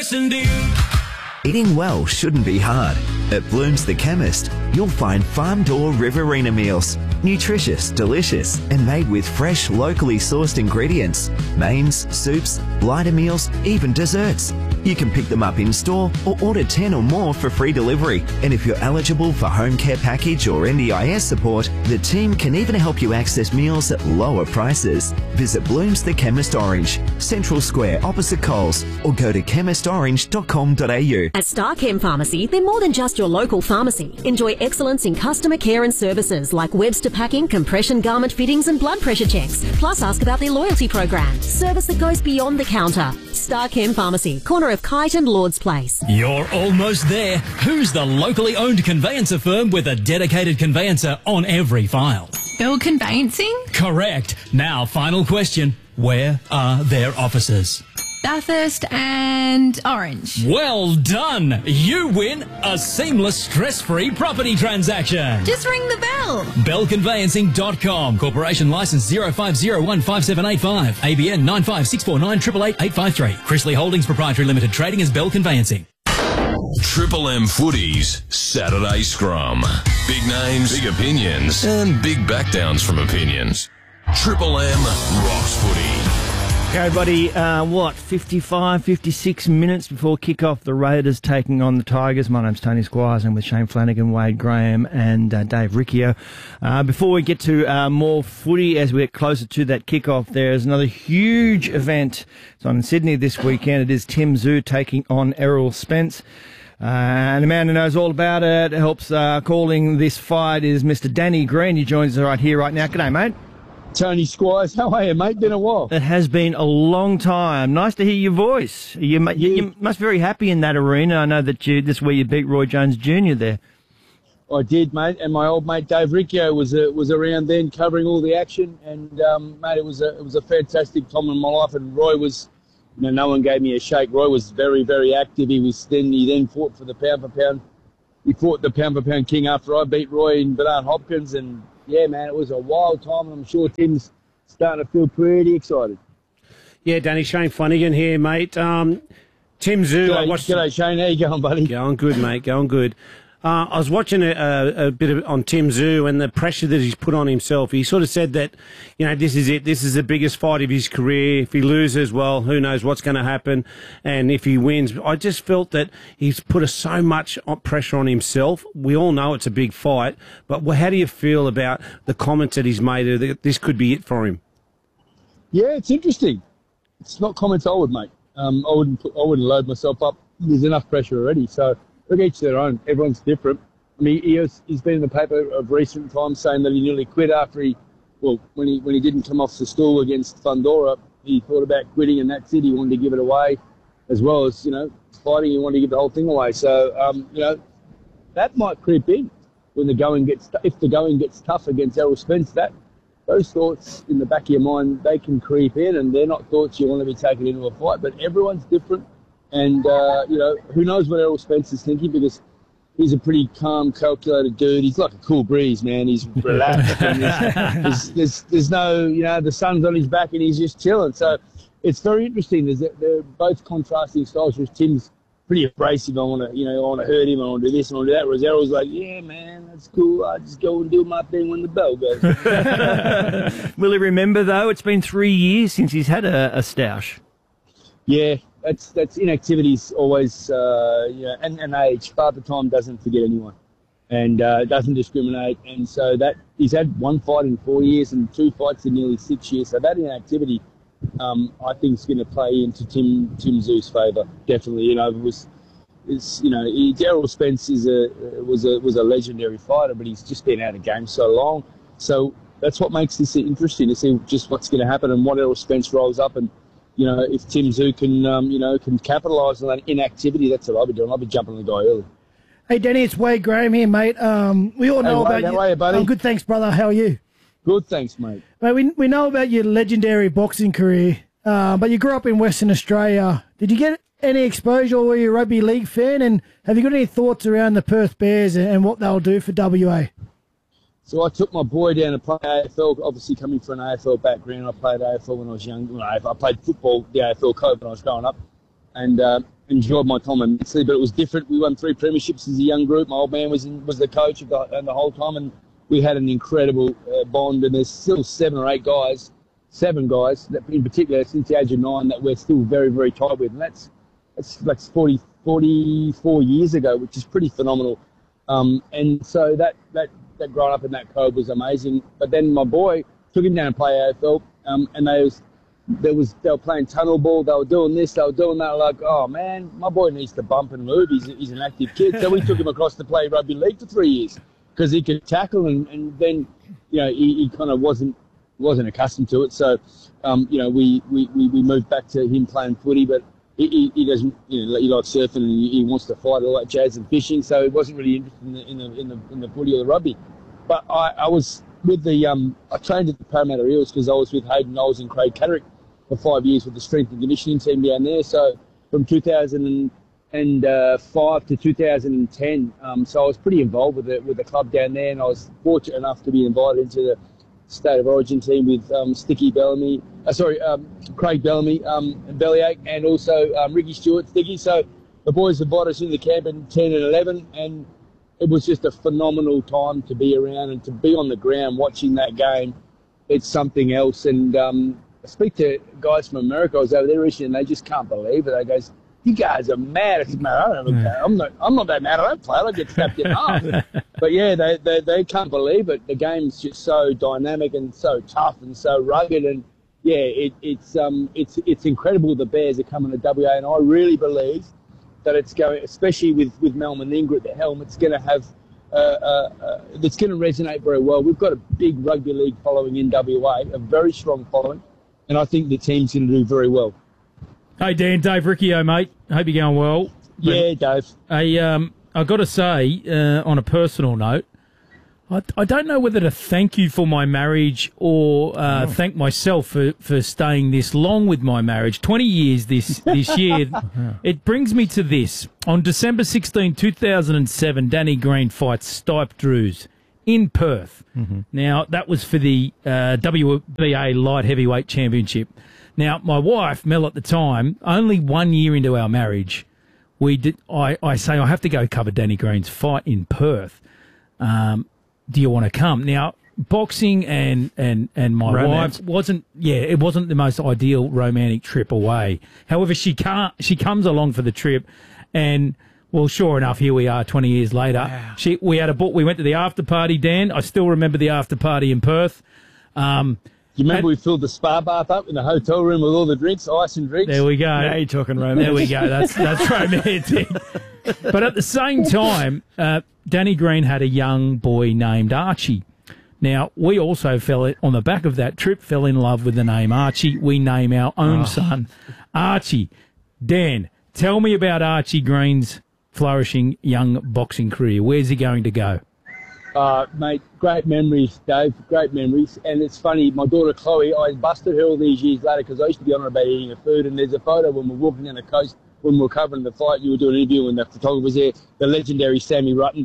Eating well shouldn't be hard. At Bloom's The Chemist, you'll find farm-door Riverina meals. Nutritious, delicious, and made with fresh, locally sourced ingredients. Mains, soups, blighter meals, even desserts. You can pick them up in-store or order 10 or more for free delivery. And if you're eligible for home care package or NDIS support, the team can even help you access meals at lower prices. Visit Bloom's The Chemist Orange, Central Square opposite Coles, or go to chemistorange.com.au. At Starchem Pharmacy, they're more than just your local pharmacy. Enjoy excellence in customer care and services like Webster packing, compression garment fittings and blood pressure checks. Plus ask about their loyalty program. Service that goes beyond the counter. Starchem Pharmacy, corner of Kite and Lord's Place. You're almost there. Who's the locally owned conveyancer firm with a dedicated conveyancer on every file? Bell Conveyancing? Correct. Now, final question. Where are their offices? Bathurst and Orange. Well done! You win a seamless, stress-free property transaction. Just ring the bell. Bellconveyancing.com. Corporation licence 05015785. ABN 95649885853. Chrisley Holdings Proprietary Limited. Trading as Bell Conveyancing. Triple M Footy's Saturday Scrum. Big names, big opinions, and big backdowns from opinions. Triple M rocks footy. Okay, buddy, 55, 56 minutes before kick-off, the Raiders taking on the Tigers. My name's Tony Squires, and with Shane Flanagan, Wade Graham and Dave Riccio. Before we get to more footy, as we get closer to that kick-off, there's another huge event. It's on in Sydney this weekend. It is Tim Tszyu taking on Errol Spence. And the man who knows all about it, helps calling this fight, is Mr. Danny Green. He joins us right here, right now. G'day, mate. Tony Squires, how are you, mate? Been a while. It has been a long time. Nice to hear your voice. You must be very happy in that arena. I know that this is where you beat Roy Jones Jr. there. I did, mate, and my old mate Dave Riccio was around then covering all the action, and mate, it was a fantastic time in my life. And Roy was, no one gave me a shake. Roy was very, very active. He then fought for the pound for pound. He fought the pound for pound king after I beat Roy and Bernard Hopkins, and yeah, man, it was a wild time, and I'm sure Tim's starting to feel pretty excited. Yeah, Danny, Shane Flanagan here, mate. Tim Tszyu. G'day, Shane. How you going, buddy? Going good, mate. Going good. I was watching a bit on Tim Tszyu and the pressure that he's put on himself. He sort of said that, this is it. This is the biggest fight of his career. If he loses, well, who knows what's going to happen. And if he wins, I just felt that he's put so much pressure on himself. We all know it's a big fight, but how do you feel about the comments that he's made that this could be it for him? Yeah, it's interesting. It's not comments I would make. I wouldn't load myself up. There's enough pressure already, so. Look, each their own. Everyone's different. I mean, he's been in the paper of recent times saying that he nearly quit after when he didn't come off the stool against Fundora, he thought about quitting, and that's it. He wanted to give it away, as well as fighting. He wanted to give the whole thing away. So that might creep in when the going gets tough against Errol Spence. Those thoughts in the back of your mind, they can creep in, and they're not thoughts you want to be taken into a fight. But everyone's different. And, who knows what Errol Spence is thinking, because he's a pretty calm, calculated dude. He's like a cool breeze, man. He's relaxed. And there's no, the sun's on his back and he's just chilling. So it's very interesting. They're both contrasting styles. Whereas Tim's pretty abrasive. I want to hurt him. I want to do this. I want to do that. Whereas Errol's like, yeah, man, that's cool. I just go and do my thing when the bell goes. Will he remember, though? It's been 3 years since he's had a stoush. Yeah. That's inactivity's always, and age. Father Time doesn't forget anyone, and doesn't discriminate. And so that he's had one fight in 4 years and 2 fights in nearly 6 years. So that inactivity, I think, is going to play into Tim Tszyu's favour. Definitely, Errol Spence was a legendary fighter, but he's just been out of game so long. So that's what makes this interesting to see just what's going to happen and what Errol Spence rolls up and. If Tim Tszyu can capitalise on that inactivity, that's what I'll be doing. I'll be jumping the guy early. Hey, Danny, it's Wade Graham here, mate. We all know about you. How are you, buddy? I'm good, thanks, brother. How are you? Good, thanks, mate. Mate, we know about your legendary boxing career, but you grew up in Western Australia. Did you get any exposure, or were you a rugby league fan? And have you got any thoughts around the Perth Bears and what they'll do for WA? So I took my boy down to play AFL, obviously coming from an AFL background. I played AFL when I was young. I played football, the AFL code when I was growing up. And enjoyed my time immensely, but it was different. We won 3 premierships as a young group. My old man was the coach and the whole time, and we had an incredible bond. And there's still 7 guys that in particular since the age of 9 that we're still very, very tight with, and that's 44 years ago, which is pretty phenomenal. And so that growing up in that code was amazing. But then my boy took him down to play AFL, and they were playing tunnel ball. They were doing this, they were doing that. Like, oh man, my boy needs to bump and move. He's an active kid. So we took him across to play rugby league for 3 years because he could tackle, and then he kind of wasn't accustomed to it. So we moved back to him playing footy, but he doesn't, he likes surfing and he wants to fight, all that jazz, and fishing. So he wasn't really interested in the footy or the rugby. But I was with I trained at the Parramatta Eels because I was with Hayden Knowles and Craig Catterick for 5 years with the strength and conditioning team down there. So from 2005 to 2010, so I was pretty involved with the club down there, and I was fortunate enough to be invited into the State of Origin team with Craig Bellamy, Bellyache, and also Ricky Stewart, Sticky. So the boys invited us into the camp in 10 and 11, and it was just a phenomenal time to be around and to be on the ground watching that game. It's something else. And I speak to guys from America. I was over there recently, and they just can't believe it. They go, "You guys are mad." I said, "Man, I'm not that mad. I don't play. I don't get snapped in half." But yeah, they can't believe it. The game's just so dynamic and so tough and so rugged, and yeah, it's incredible. The Bears are coming to WA, and I really believe that it's going, especially with Mal Meninga at the helm, it's going to have it's going to resonate very well. We've got a big rugby league following in WA, a very strong following, and I think the team's going to do very well. Hey Dan, Dave Riccio, mate. Hope you're going well. Yeah, Dave. I got to say, on a personal note, I don't know whether to thank you for my marriage or thank myself for staying this long with my marriage. 20 years this year. It brings me to this. On December 16, 2007, Danny Green fights Stipe Drews in Perth. Mm-hmm. Now, that was for the WBA Light Heavyweight Championship. Now, my wife, Mel, at the time, only 1 year into our marriage, I say, I have to go cover Danny Green's fight in Perth. Do you want to come? Now, boxing and my Romance. wife wasn't the most ideal romantic trip away. However, she comes along for the trip, and well, sure enough, here we are 20 years later. Wow. We went to the after party, Dan. I still remember the after party in Perth. You remember we filled the spa bath up in the hotel room with all the drinks, ice and drinks? There we go. Now you're talking romance. There we go. That's romantic. But at the same time, Danny Green had a young boy named Archie. Now, we also on the back of that trip, fell in love with the name Archie. We name our own son Archie. Dan, tell me about Archie Green's flourishing young boxing career. Where's he going to go? Mate, great memories, Dave, great memories. And it's funny, my daughter Chloe, I busted her all these years later because I used to be on her about eating her food, and there's a photo when we're walking down the coast, when we were covering the fight, you were doing an interview and the photographer was there, the legendary Sammy Rutten,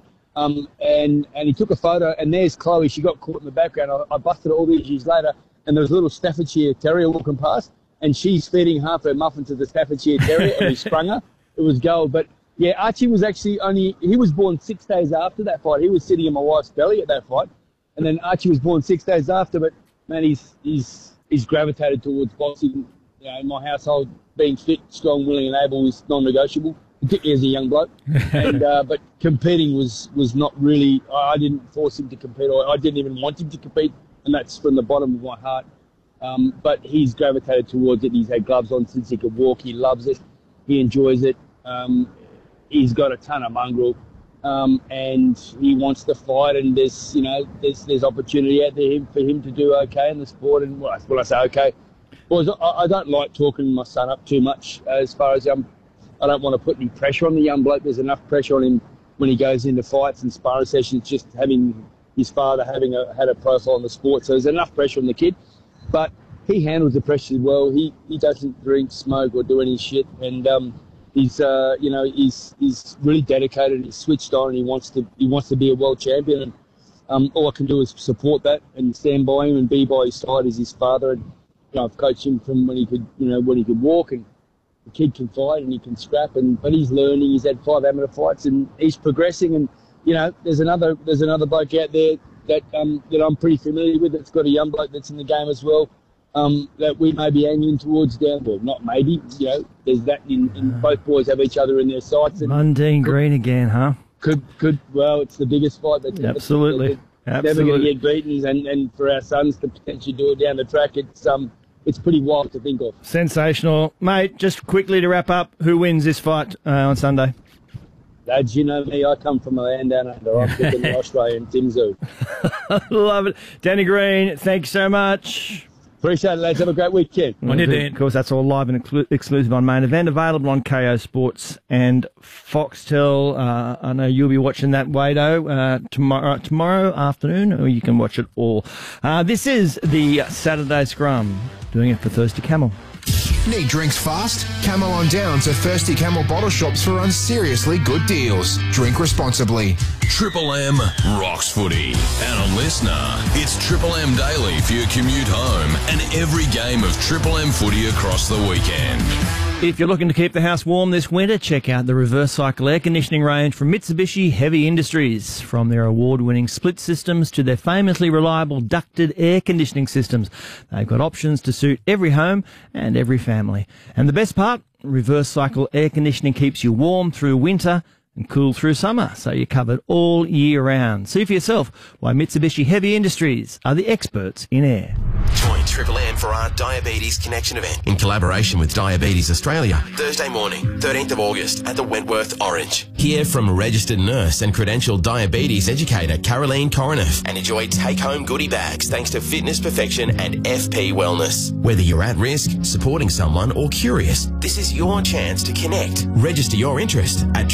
and he took a photo, and there's Chloe. She got caught in the background. I busted her all these years later, and there was a little Staffordshire Terrier walking past, and she's feeding half her muffin to the Staffordshire Terrier, and we sprung her. It was gold. But yeah, Archie was actually he was born 6 days after that fight. He was sitting in my wife's belly at that fight. And then Archie was born 6 days after, but man, he's gravitated towards boxing. You know, in my household, being fit, strong, willing and able is non-negotiable, particularly as a young bloke. And but competing was not really, I didn't force him to compete, or I didn't even want him to compete, and that's from the bottom of my heart. But he's gravitated towards it. He's had gloves on since he could walk. He loves it. He enjoys it. He's got a ton of mongrel, and he wants to fight. And there's opportunity out there for him to do okay in the sport. And when I say okay, boys, I don't like talking my son up too much. As far as I don't want to put any pressure on the young bloke. There's enough pressure on him when he goes into fights and sparring sessions. Just having his father had a profile in the sport, so there's enough pressure on the kid. But he handles the pressure well. He doesn't drink, smoke, or do any shit, and he's really dedicated. He's switched on, and he wants to be a world champion. And all I can do is support that and stand by him and be by his side as his father. And I've coached him from when he could walk, and the kid can fight and he can scrap, but he's learning. He's had 5 amateur fights and he's progressing. And you know, there's another bloke out there that I'm pretty familiar with. That's got a young bloke that's in the game as well. That we may be angling towards down. Well, not maybe. You know, there's that in both boys have each other in their sights. And Mundine Green again, huh? Could well, it's the biggest fight that's absolutely. Never going to get beaten, and for our sons to potentially do it down the track, it's pretty wild to think of. Sensational, mate. Just quickly to wrap up, who wins this fight on Sunday? Lads, you know me. I come from a land down under. I'm picking the Australian Tim Zoo. Love it, Danny Green. Thank you so much. Appreciate it, lads. Have a great weekend. Of course, that's all live and exclusive on Main Event, available on KO Sports and Foxtel. I know you'll be watching that, Wado, tomorrow afternoon, or you can watch it all. This is the Saturday Scrum, doing it for Thirsty Camel. Need drinks fast? Camel on down to Thirsty Camel bottle shops for unseriously good deals. Drink responsibly. Triple M rocks footy. And a listener, it's Triple M Daily for your commute home and every game of Triple M footy across the weekend. If you're looking to keep the house warm this winter, check out the reverse cycle air conditioning range from Mitsubishi Heavy Industries. From their award-winning split systems to their famously reliable ducted air conditioning systems, they've got options to suit every home and every family. And the best part, reverse cycle air conditioning keeps you warm through winter and cool through summer, so you're covered all year round. See for yourself why Mitsubishi Heavy Industries are the experts in air. Join Triple M for our Diabetes Connection event in collaboration with Diabetes Australia, Thursday morning, 13th of August at the Wentworth Orange. Hear from registered nurse and credentialed diabetes educator Caroline Coroneff and enjoy take-home goodie bags thanks to Fitness Perfection and FP Wellness. Whether you're at risk, supporting someone or curious, this is your chance to connect. Register your interest at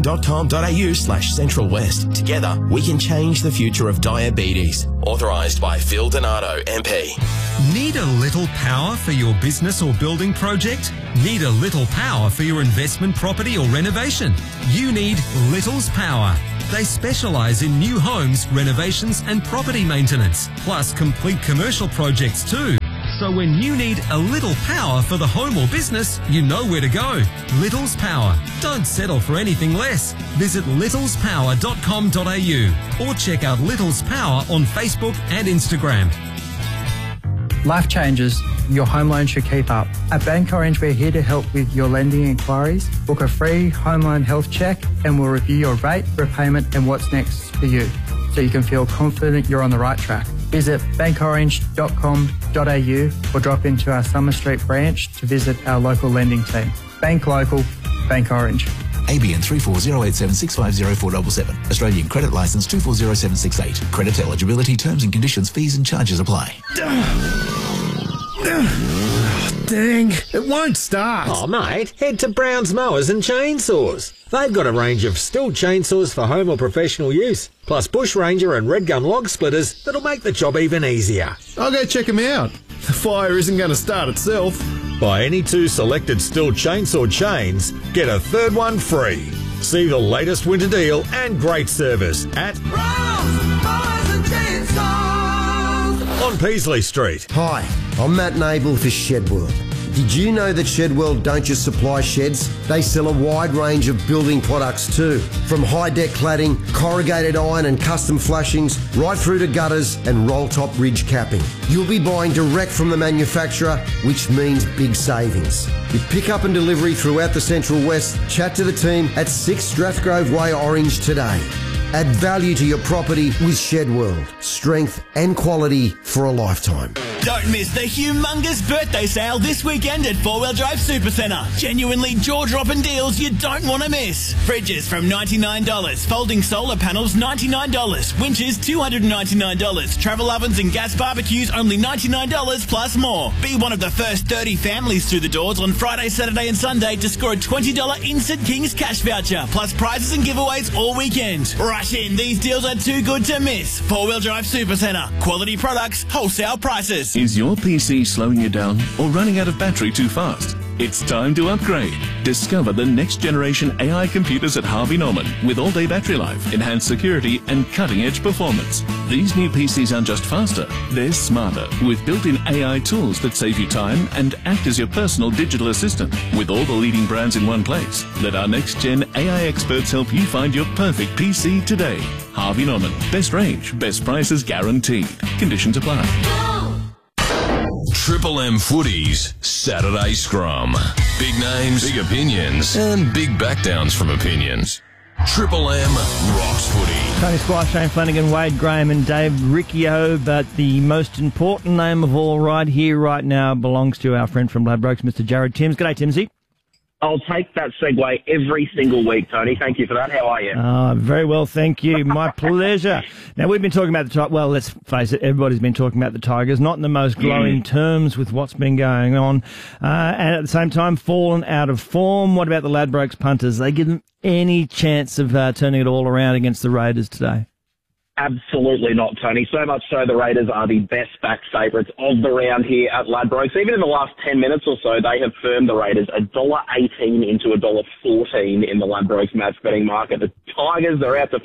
triplem.com.au/Central West. Together, we can change the future of diabetes. Authorised by Phil Donato, MP. Need a little power for your business or building project? Need a little power for your investment property or renovation? You need Little's Power. They specialise in new homes, renovations and property maintenance, plus complete commercial projects too. So when you need a little power for the home or business, you know where to go. Little's Power. Don't settle for anything less. Visit littlespower.com.au or check out Little's Power on Facebook and Instagram. Life changes. Your home loan should keep up. At Bank Orange, we're here to help with your lending inquiries. Book a free home loan health check and we'll review your rate, repayment and what's next for you, so you can feel confident you're on the right track. Visit bankorange.com.au or drop into our Summer Street branch to visit our local lending team. Bank local, Bank Orange. ABN 340876504777. Australian Credit Licence 240768. Credit eligibility, terms and conditions, fees and charges apply. Dang, it won't start. Oh, mate, head to Brown's Mowers and Chainsaws. They've got a range of Stihl chainsaws for home or professional use, plus Bush Ranger and Red Gun log splitters that'll make the job even easier. I'll go check them out. The fire isn't going to start itself. Buy any 2 selected Stihl chainsaw chains, get a third one free. See the latest winter deal and great service at Brown's Mowers and Chainsaws on Peasley Street. Hi, I'm Matt Nable for Shed World. Did you know that Shed World don't just supply sheds? They sell a wide range of building products too. From high-deck cladding, corrugated iron and custom flashings, right through to gutters and roll-top ridge capping. You'll be buying direct from the manufacturer, which means big savings. With pick-up and delivery throughout the Central West, chat to the team at 6 Strathgrove Way, Orange today. Add value to your property with Shed World. Strength and quality for a lifetime. Don't miss the humongous birthday sale this weekend at 4 Wheel Drive Supercentre. Genuinely jaw-dropping deals you don't want to miss. Fridges from $99, folding solar panels $99, winches $299, travel ovens and gas barbecues only $99 plus more. Be one of the first 30 families through the doors on Friday, Saturday and Sunday to score a $20 Instant Kings cash voucher, plus prizes and giveaways all weekend. Rush in, these deals are too good to miss. 4 Wheel Drive Supercentre. Quality products, wholesale prices. Is your PC slowing you down or running out of battery too fast? It's time to upgrade. Discover the next generation AI computers at Harvey Norman with all-day battery life, enhanced security and cutting-edge performance. These new PCs aren't just faster, they're smarter with built-in AI tools that save you time and act as your personal digital assistant with all the leading brands in one place. Let our next-gen AI experts help you find your perfect PC today. Harvey Norman. Best range, best prices guaranteed. Conditions apply. Triple M Footies Saturday Scrum. Big names, big opinions, and big backdowns from opinions. Triple M rocks footy. Tony Squire, Shane Flanagan, Wade Graham and Dave Riccio, but the most important name of all right here, right now, belongs to our friend from Ladbrokes, Mr. Jared Timms. G'day, Timsy. I'll take that segue every single week, Tony. Thank you for that. How are you? Very well, thank you. My pleasure. Now, we've been talking about the Tigers. Well, let's face it, everybody's been talking about the Tigers, not in the most glowing terms with what's been going on, and at the same time, fallen out of form. What about the Ladbrokes punters? They give them any chance of turning it all around against the Raiders today? Absolutely not, Tony. So much so the Raiders are the best back favourites of the round here at Ladbrokes. Even in the last 10 minutes or so, they have firmed the Raiders $1.18 into $1.14 in the Ladbrokes match betting market. The Tigers are out to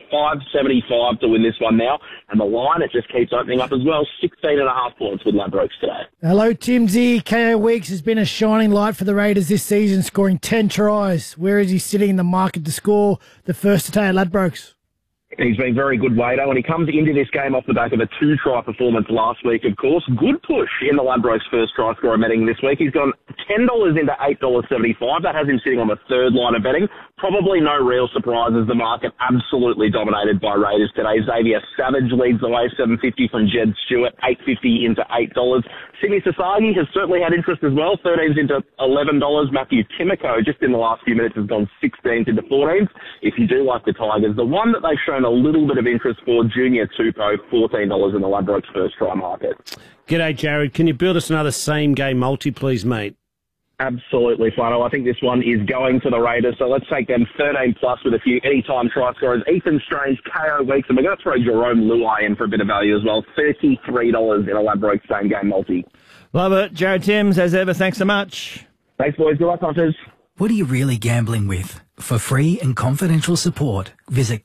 $5.75 to win this one now, and the line, it just keeps opening up as well. 16.5 points with Ladbrokes today. Hello, Timsy. KO Weeks has been a shining light for the Raiders this season, scoring 10 tries. Where is he sitting in the market to score the first today at Ladbrokes? He's been very good, Wado, and he comes into this game off the back of a 2-try performance last week, of course. Good push in the Ladbrokes first try scorer betting this week. He's gone $10 into $8.75. That has him sitting on the third line of betting. Probably no real surprises. The market absolutely dominated by Raiders today. Xavier Savage leads the way, $7.50 from Jed Stewart, $8.50 into $8. Simi Sasagi has certainly had interest as well, 13s into $11. Matthew Timoko, just in the last few minutes, has gone 16s into 14s. If you do like the Tigers, the one that they've shown a little bit of interest for, Junior Tupou, $14 in the Ladbrokes first try market. G'day, Jared. Can you build us another same-game multi, please, mate? Absolutely, Flano. I think this one is going to the Raiders, so let's take them 13 plus with a few anytime try scorers. Ethan Strange, KO Weeks, and we're going to throw Jerome Luai in for a bit of value as well. $33 in a Ladbrokes same-game multi. Love it. Jared Timms, as ever, thanks so much. Thanks, boys. Good luck, hunters. What are you really gambling with? For free and confidential support, visit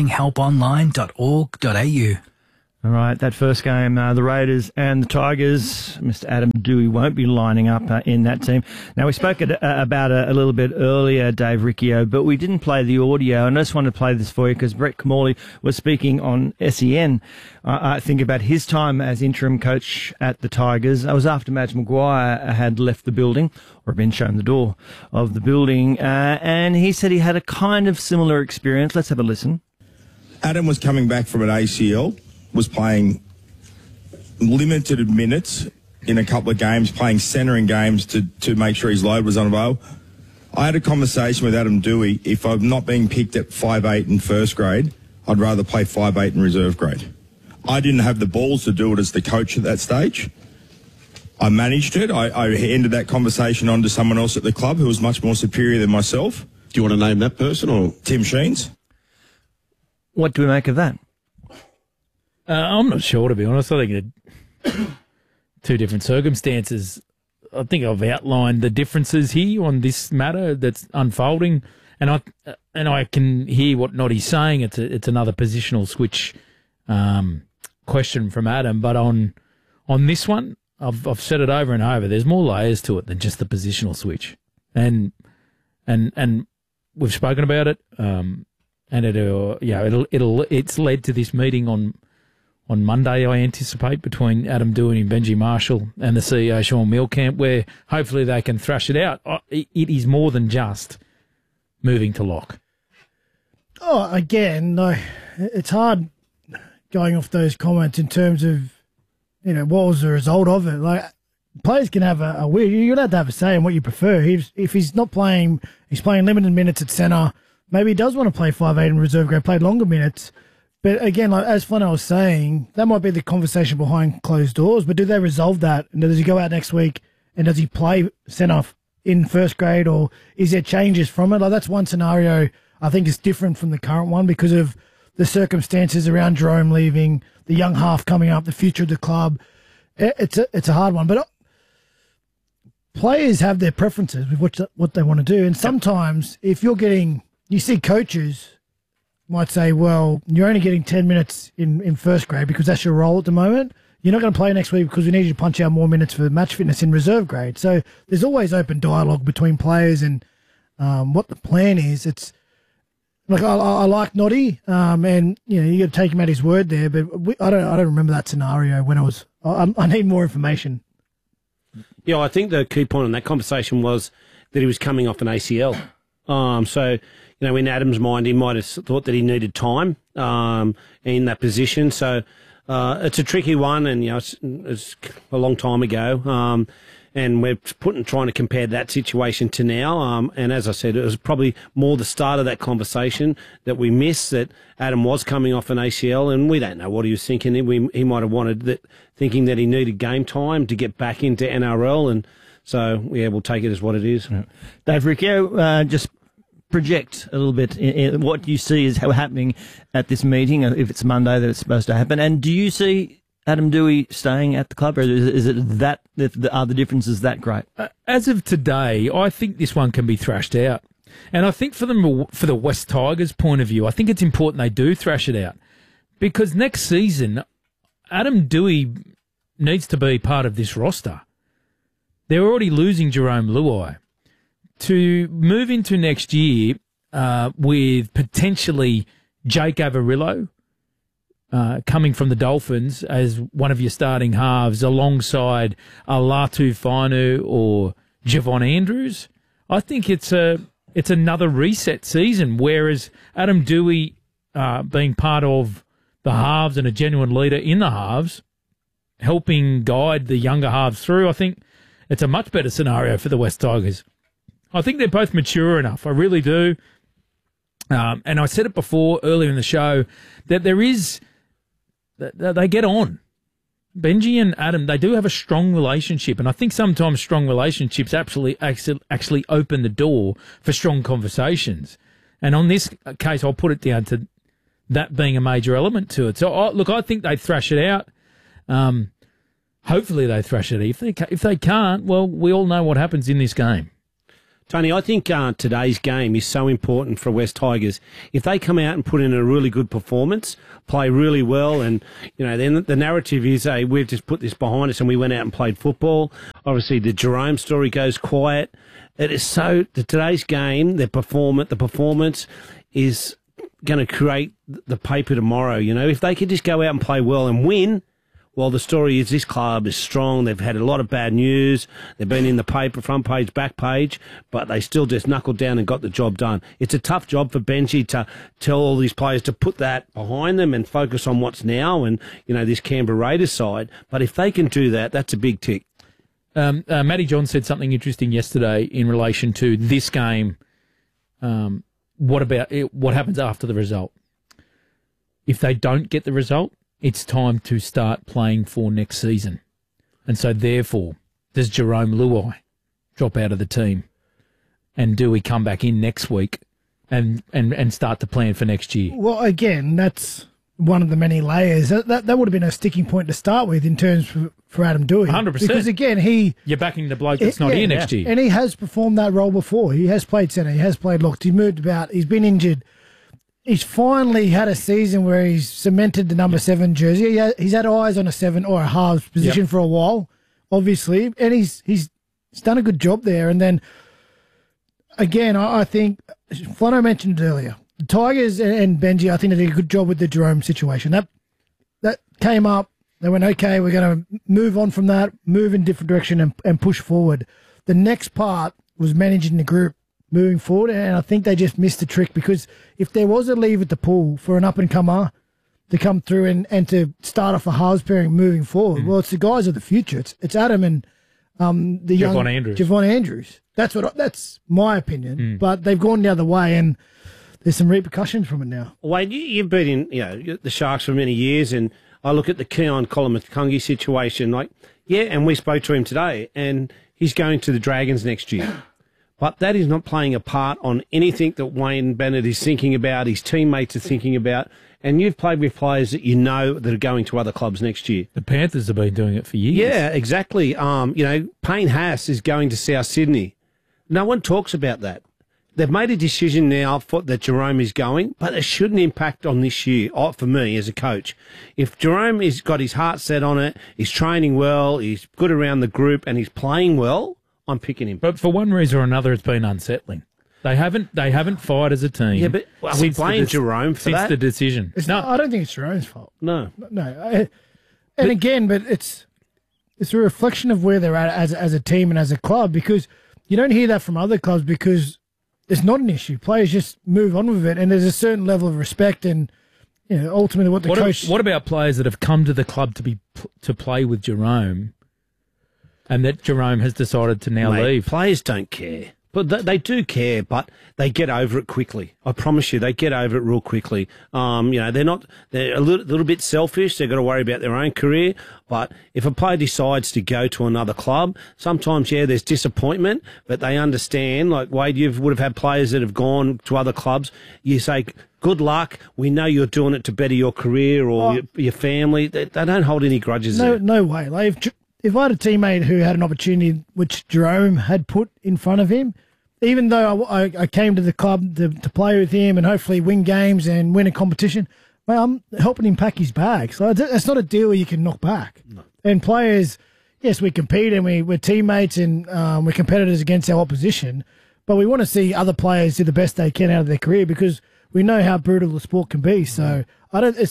gamblinghelponline.org.au. All right, that first game, the Raiders and the Tigers, Mr. Adam Dewey won't be lining up in that team. Now, we spoke about a little bit earlier, Dave Riccio, but we didn't play the audio, and I just wanted to play this for you because Brett Kamali was speaking on SEN, I think, about his time as interim coach at the Tigers. It was after Madge Maguire had left the building, or been shown the door of the building, and he said he had a kind of similar experience. Let's have a listen. Adam was coming back from an ACL, was playing limited minutes in a couple of games, playing centre in games to make sure his load was unavailable. I had a conversation with Adam Dewey. If I'm not being picked at 5'8" in first grade, I'd rather play 5'8" in reserve grade. I didn't have the balls to do it as the coach at that stage. I managed it. I ended that conversation on to someone else at the club who was much more superior than myself. Do you want to name that person? Or Tim Sheens. What do we make of that? I'm not sure, to be honest. I think two different circumstances. I think I've outlined the differences here on this matter that's unfolding, and I can hear what Noddy's saying. It's another positional switch question from Adam, but on this one, I've said it over and over. There's more layers to it than just the positional switch, and we've spoken about it. And it's led to this meeting on Monday, I anticipate, between Adam Dewey and Benji Marshall and the CEO, Sean Milcamp, where hopefully they can thrash it out. It is more than just moving to lock. Oh, again, no, it's hard going off those comments in terms of, what was the result of it. Like, players can have a weird, you're allowed to have a say in what you prefer. If he's not playing, he's playing limited minutes at centre, maybe he does want to play 5'8" in reserve grade, play longer minutes. But again, like as Flano was saying, that might be the conversation behind closed doors, but do they resolve that? And does he go out next week and does he play centre in first grade, or is there changes from it? Like, that's one scenario I think is different from the current one because of the circumstances around Jerome leaving, the young half coming up, the future of the club. It's a hard one. But players have their preferences with what they want to do. And sometimes if you're getting, you see coaches might say, well, you're only getting 10 minutes in first grade because that's your role at the moment. You're not going to play next week because we need you to punch out more minutes for match fitness in reserve grade. So there's always open dialogue between players and what the plan is. It's like I like Noddy, and you got to take him at his word there. But I don't remember that scenario when I need more information. Yeah, I think the key point in that conversation was that he was coming off an ACL. So in Adam's mind, he might have thought that he needed time in that position. So. It's a tricky one, and it's a long time ago, and we're trying to compare that situation to now. And as I said, it was probably more the start of that conversation that we missed. That Adam was coming off an ACL, and we don't know what he was thinking. He might have wanted that, thinking that he needed game time to get back into NRL, and so we'll take it as what it is. Yeah. Dave Riccio, just project a little bit in what you see is happening at this meeting, if it's Monday that it's supposed to happen. And do you see Adam Doueihi staying at the club, or is it that are the differences that great? As of today, I think this one can be thrashed out. And I think for the West Tigers' point of view, I think it's important they do thrash it out. Because next season, Adam Doueihi needs to be part of this roster. They're already losing Jerome Luai. To move into next year with potentially Jake Averillo coming from the Dolphins as one of your starting halves alongside Latu Fainu or Javon Andrews, I think it's another reset season, whereas Adam Doueihi being part of the halves and a genuine leader in the halves, helping guide the younger halves through, I think it's a much better scenario for the West Tigers. I think they're both mature enough. I really do. And I said it before earlier in the show that they get on. Benji and Adam, they do have a strong relationship. And I think sometimes strong relationships actually open the door for strong conversations. And on this case, I'll put it down to that being a major element to it. So, I think they thrash it out. Hopefully they thrash it out. If they can't, well, we all know what happens in this game. Tony, I think today's game is so important for West Tigers. If they come out and put in a really good performance, play really well, and then the narrative is, hey, we've just put this behind us and we went out and played football. Obviously, the Jerome story goes quiet. It is today's game, the performance is going to create the paper tomorrow. If they could just go out and play well and win. Well, the story is this club is strong. They've had a lot of bad news. They've been in the paper, front page, back page, but they still just knuckled down and got the job done. It's a tough job for Benji to tell all these players to put that behind them and focus on what's now and, this Canberra Raiders side. But if they can do that, that's a big tick. Matty John said something interesting yesterday in relation to this game. What happens after the result? If they don't get the result, it's time to start playing for next season. And so, therefore, does Jerome Luai drop out of the team? And do we come back in next week and start to plan for next year? Well, again, that's one of the many layers. That would have been a sticking point to start with in terms for Adam Doueihi. 100%. Because, again, you're backing the bloke that's not here next year. And he has performed that role before. He has played centre. He has played locked. He's moved about. He's been injured. He's finally had a season where he's cemented the number 7 jersey. He's had eyes on a 7 or a halves position for a while, obviously, and he's done a good job there. And then, again, I think, Flano mentioned it earlier, the Tigers and Benji, I think they did a good job with the Jerome situation. That came up. They went, okay, we're going to move on from that, move in a different direction and push forward. The next part was managing the group moving forward, and I think they just missed the trick, because if there was a leave at the pool for an up-and-comer to come through and to start off a halves pairing moving forward, well, it's the guys of the future. It's Adam and the young Javon Andrews. That's my opinion, but they've gone the other way, and there's some repercussions from it now. Wade, you've been in the Sharks for many years, and I look at the Keon Kolomatangi situation, and we spoke to him today, and he's going to the Dragons next year. But that is not playing a part on anything that Wayne Bennett is thinking about, his teammates are thinking about. and you've played with players that you know that are going to other clubs next year. The Panthers have been doing it for years. Yeah, exactly. Payne Haas is going to South Sydney. No one talks about that. They've made a decision now that Jerome is going, but it shouldn't impact on this year, for me as a coach. If Jerome has got his heart set on it, he's training well, he's good around the group, and he's playing well, I'm picking him. But for one reason or another, it's been unsettling. They haven't fired as a team. Yeah, but are we blaming Jerome for that? Since the decision. I don't think it's Jerome's fault. No. And again, but it's a reflection of where they're at as a team and as a club, because you don't hear that from other clubs because it's not an issue. Players just move on with it, and there's a certain level of respect and ultimately what the coach... What about players that have come to the club to play with Jerome and that Jerome has decided to now leave? Players don't care. But they do care, but they get over it quickly. I promise you, they get over it real quickly. They're a little bit selfish. They've got to worry about their own career. But if a player decides to go to another club, sometimes, there's disappointment, but they understand. Like, Wade, you would have had players that have gone to other clubs. You say, good luck. We know you're doing it to better your career or your family. They don't hold any grudges there. No way. Like, if I had a teammate who had an opportunity which Jerome had put in front of him, even though I came to the club to play with him and hopefully win games and win a competition, well, I'm helping him pack his bag. So that's not a deal you can knock back. No. And players, yes, we compete and we're teammates and we're competitors against our opposition, but we want to see other players do the best they can out of their career because we know how brutal the sport can be. So it's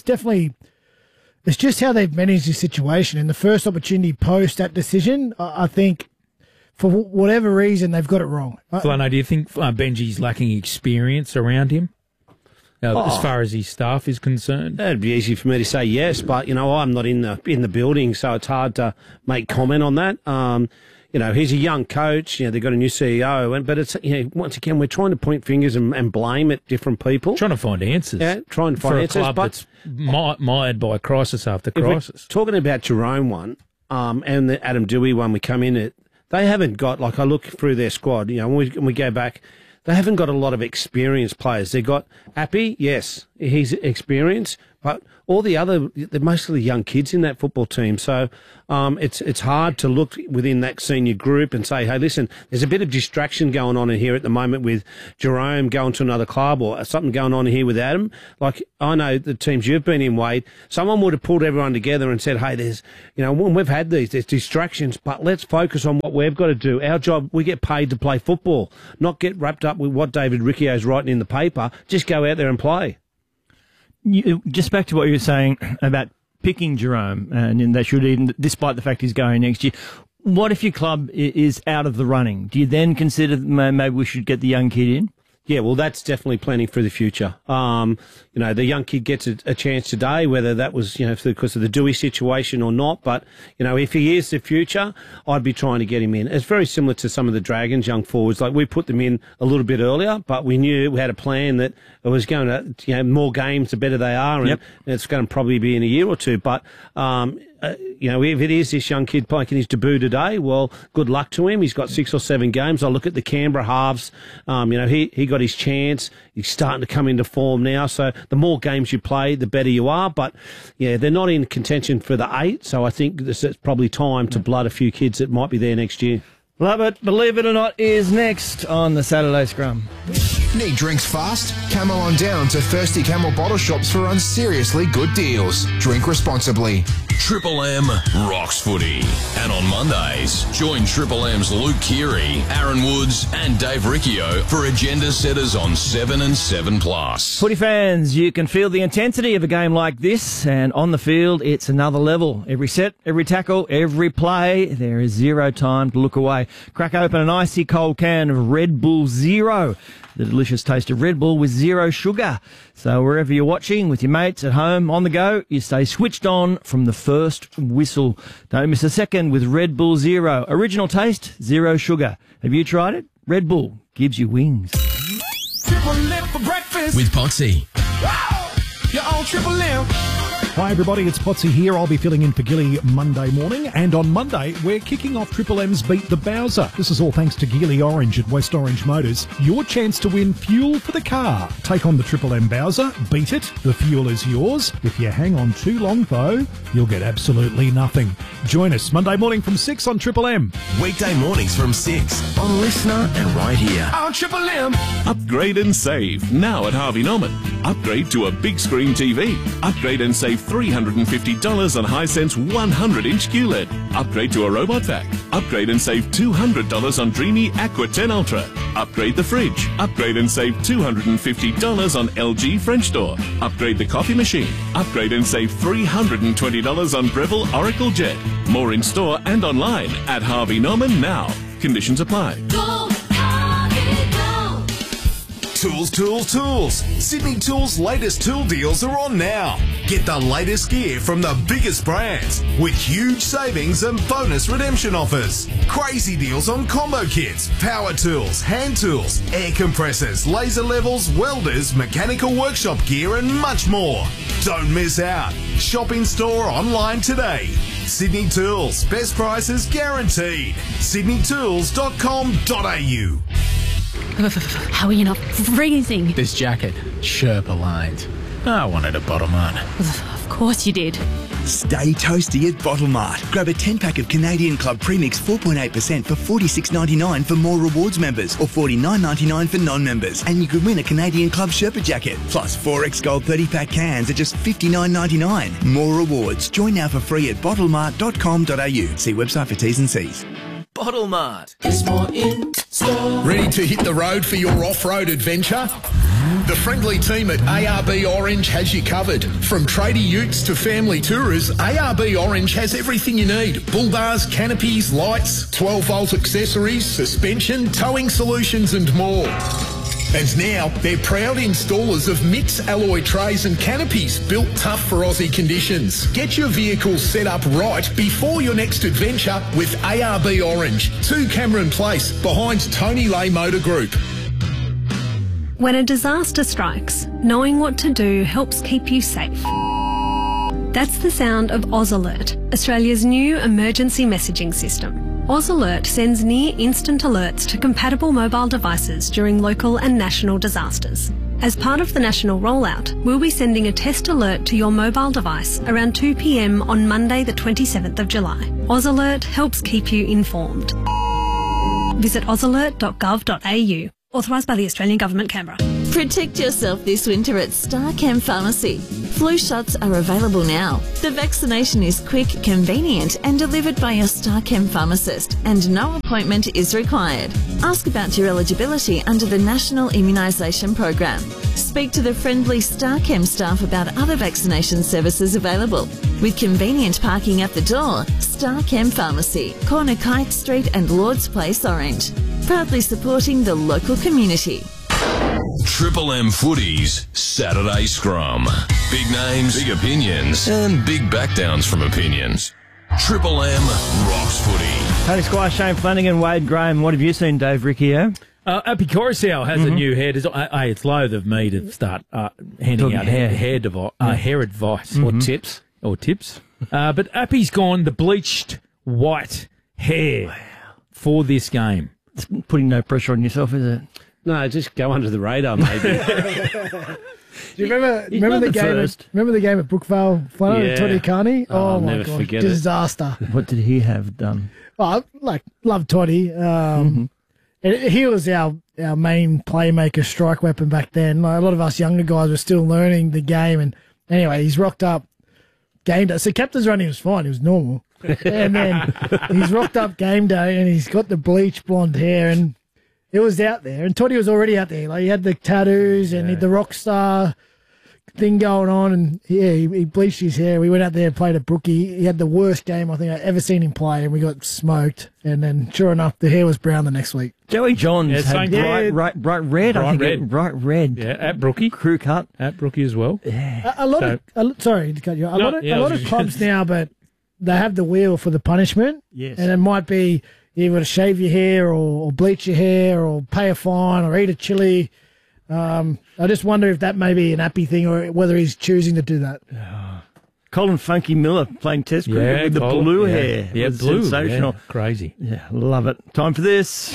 just how they've managed the situation. And the first opportunity post that decision, I think, for whatever reason, they've got it wrong. Flano, do you think Benji's lacking experience around him as far as his staff is concerned? It'd be easy for me to say yes, but, I'm not in the building, so it's hard to make comment on that. He's a young coach. They've got a new CEO, but it's once again we're trying to point fingers and blame at different people. Trying to find answers. Yeah, trying to find answers. For a club that's mired by crisis after crisis. Talking about Jerome one and the Adam Dewey one, we come in at. They haven't got, I look through their squad, when we go back, they haven't got a lot of experienced players. They've got Appy, yes, he's experienced, but all the other, they're mostly young kids in that football team. So it's hard to look within that senior group and say, hey, listen, there's a bit of distraction going on in here at the moment with Jerome going to another club or something going on here with Adam. Like, I know the teams you've been in, Wade, someone would have pulled everyone together and said, hey, there's, when we've had there's distractions, but let's focus on what we've got to do. Our job, we get paid to play football, not get wrapped up with what David Ricciardo's writing in the paper. Just go out there and play. Just back to what you were saying about picking Jerome, and they should even, despite the fact he's going next year. What if your club is out of the running? Do you then consider maybe we should get the young kid in? Yeah, well, that's definitely planning for the future. The young kid gets a chance today, whether that was, because of the Dewey situation or not. But, if he is the future, I'd be trying to get him in. It's very similar to some of the Dragons young forwards. Like, we put them in a little bit earlier, but we knew we had a plan that it was going to, more games, the better they are. And it's going to probably be in a year or two. But, if it is this young kid making his debut today, well, good luck to him. He's got 6 or 7 games. I look at the Canberra halves. He got his chance. He's starting to come into form now. So the more games you play, the better you are. But, they're not in contention for the 8. So I think it's probably time to blood a few kids that might be there next year. Love it. Believe it or not is next on the Saturday Scrum. Need drinks fast? Camel on down to Thirsty Camel bottle shops for unseriously good deals. Drink responsibly. Triple M rocks footy. And on Mondays, join Triple M's Luke Keary, Aaron Woods and Dave Riccio for agenda setters on 7 and 7+. Footy fans, you can feel the intensity of a game like this, and on the field, it's another level. Every set, every tackle, every play, there is zero time to look away. Crack open an icy cold can of Red Bull Zero, the delicious taste of Red Bull with zero sugar. So wherever you're watching, with your mates, at home, on the go, you stay switched on from the first whistle. Don't miss a second with Red Bull Zero. Original taste, zero sugar. Have you tried it? Red Bull gives you wings. Triple M for breakfast. With Potsy. You're on Triple M. Hi everybody, it's Potsy here. I'll be filling in for Gilly Monday morning, and on Monday we're kicking off Triple M's Beat the Bowser. This is all thanks to Geely Orange at West Orange Motors. Your chance to win fuel for the car. Take on the Triple M Bowser, beat it, the fuel is yours. If you hang on too long though, you'll get absolutely nothing. Join us Monday morning from 6 on Triple M. Weekday mornings from 6 on Listener and right here. On Triple M. Upgrade and save now at Harvey Norman. Upgrade to a big screen TV. Upgrade and save $350 on Hisense 100-inch QLED. Upgrade to a robot vac. Upgrade and save $200 on Dreamy Aqua 10 Ultra. Upgrade the fridge. Upgrade and save $250 on LG French door. Upgrade the coffee machine. Upgrade and save $320 on Breville Oracle Jet. More in store and online at Harvey Norman now. Conditions apply. Tools, tools, tools. Sydney Tools' latest tool deals are on now. Get the latest gear from the biggest brands with huge savings and bonus redemption offers. Crazy deals on combo kits, power tools, hand tools, air compressors, laser levels, welders, mechanical workshop gear and much more. Don't miss out. Shop in store or online today. Sydney Tools. Best prices guaranteed. sydneytools.com.au. How are you not freezing? This jacket, Sherpa lined. I wanted a Bottle Mart. Of course you did. Stay toasty at Bottle Mart. Grab a 10-pack of Canadian Club Premix 4.8% for $46.99 for more rewards members or $49.99 for non-members. And you could win a Canadian Club Sherpa jacket. Plus 4X Gold 30-pack cans at just $59.99. More rewards. Join now for free at bottlemart.com.au. See website for T's and C's. Bottle Mart. There's more in store. Ready to hit the road for your off-road adventure? The friendly team at ARB Orange has you covered. From tradie utes to family tourers, ARB Orange has everything you need. Bull bars, canopies, lights, 12-volt accessories, suspension, towing solutions and more. And now, they're proud installers of Mix alloy trays and canopies built tough for Aussie conditions. Get your vehicle set up right before your next adventure with ARB Orange, 2 Cameron Place, behind Tony Lay Motor Group. When a disaster strikes, knowing what to do helps keep you safe. That's the sound of Oz Alert, Australia's new emergency messaging system. Oz Alert sends near-instant alerts to compatible mobile devices during local and national disasters. As part of the national rollout, we'll be sending a test alert to your mobile device around 2 p.m. on Monday the 27th of July. Oz Alert helps keep you informed. Visit ozalert.gov.au. Authorised by the Australian Government, Canberra. Protect yourself this winter at StarChem Pharmacy. Flu shots are available now. The vaccination is quick, convenient and delivered by your StarChem pharmacist, and no appointment is required. Ask about your eligibility under the National Immunisation Program. Speak to the friendly StarChem staff about other vaccination services available. With convenient parking at the door, StarChem Pharmacy, Corner Kite Street and Lord's Place, Orange. Proudly supporting the local community. Triple M Footies Saturday Scrum. Big names, big opinions, and big backdowns from opinions. Triple M rocks footy. Tony Squire, Shane Flanagan, Wade Graham. What have you seen, Dave Riccio? Appy Coruscant has a new hair design. Hey, it's loath of me to start handing out hair advice or tips. But Appy's gone the bleached white hair for this game. It's putting no pressure on yourself, is it? No, just go under the radar, maybe. Do you remember the game? Remember the game at Brookvale? Yeah. Toddy Carney. I'll my never God, forget disaster. What did he have done? Oh, love Toddy. And he was our main playmaker, strike weapon back then. Like, a lot of us younger guys were still learning the game, and anyway, he's rocked up game day. So captain's running was fine; it was normal. And then he's rocked up game day, and he's got the bleach blonde hair, and it was out there. And Toddy was already out there. Like, he had the tattoos and he had the rock star thing going on, and he bleached his hair. We went out there and played at Brookie. He had the worst game I think I've ever seen him play, and we got smoked. And then, sure enough, the hair was brown the next week. Joey Johns had bright red. Bright red. Yeah, at Brookie. Crew cut. At Brookie as well. Yeah. A lot of sorry to cut you off. A lot of clubs now, but they have the wheel for the punishment. Yes. And it might be you got to shave your hair or bleach your hair or pay a fine or eat a chili. I just wonder if that may be an Appy thing or whether he's choosing to do that. Colin Funky Miller playing Test cricket with the Colin, blue yeah. hair. Yeah, It was blue. sensational. Yeah, crazy. Yeah, love it. Time for this.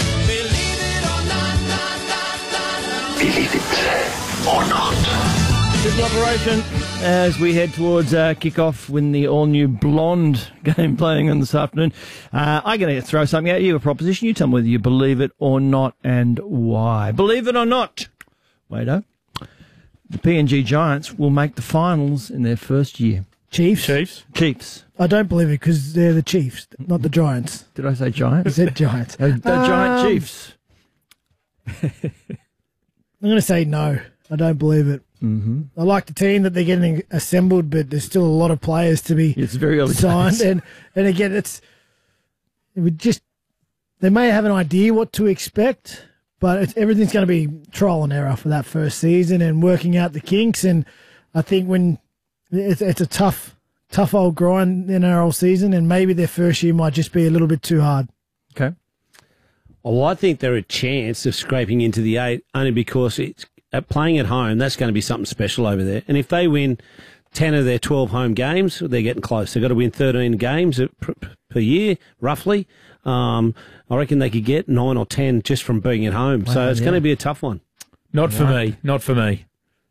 Believe it or not. Triple operation as we head towards kick-off when the all-new Blonde game playing on this afternoon. I'm going to throw something at you, a proposition. You tell me whether you believe it or not and why. Believe it or not, Wado, the PNG Giants will make the finals in their first year. Chiefs? Chiefs. I don't believe it because they're the Chiefs, not the Giants. Did I say Giants? I said Giants. The Giant Chiefs. I'm going to say no. I don't believe it. Mm-hmm. I like the team that they're getting assembled, but there's still a lot of players to be very early signed. days. And again, they may have an idea what to expect, but everything's going to be trial and error for that first season and working out the kinks. And I think when it's a tough old grind in our whole season, and maybe their first year might just be a little bit too hard. Okay. Well, I think they're a chance of scraping into the 8 only because it's playing at home. That's going to be something special over there. And if they win 10 of their 12 home games, they're getting close. They've got to win 13 games per year, roughly. I reckon they could get 9 or 10 just from being at home. Wow, so it's going to be a tough one. Not for me. Not for me.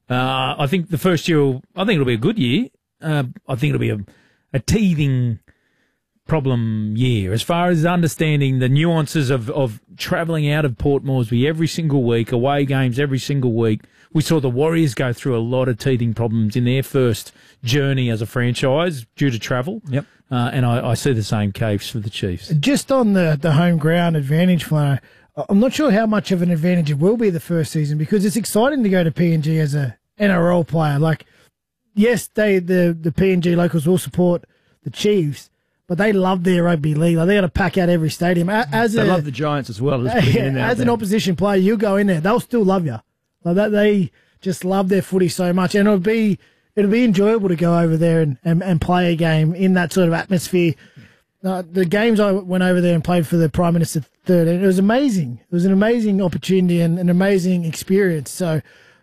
I think the first year, I think it'll be a good year. I think it'll be a teething problem year as far as understanding the nuances of travelling out of Port Moresby every single week, away games every single week. We saw the Warriors go through a lot of teething problems in their first journey as a franchise due to travel. Yep. And I see the same case for the Chiefs. Just on the home ground advantage, Flano, I'm not sure how much of an advantage it will be the first season because it's exciting to go to PNG as a NRL player. Like, yes, the PNG locals will support the Chiefs, but they love their rugby league. Like, they got to pack out every stadium. They love the Giants as well. As an opposition player, you go in there, they'll still love you. Like that, they just love their footy so much, and it'll be enjoyable to go over there and play a game in that sort of atmosphere. The games I went over there and played for the Prime Minister 13, it was amazing. It was an amazing opportunity and an amazing experience. So,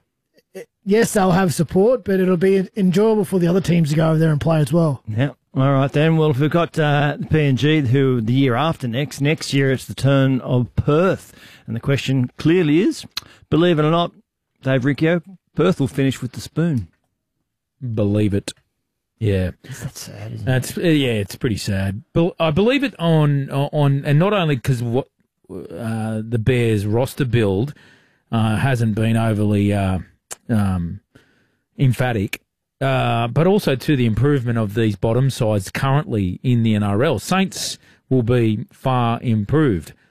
yes, they'll have support, but it'll be enjoyable for the other teams to go over there and play as well. Yeah. All right, then. Well, if we've got PNG, who the year after next year it's the turn of Perth. And the question clearly is, believe it or not, Dave Riccio, Perth will finish with the spoon. Believe it. Yeah. That's sad, isn't it? It's pretty sad. But I believe it on and not only because what the Bears roster build hasn't been overly emphatic, but also to the improvement of these bottom sides currently in the NRL. Saints will be far improved.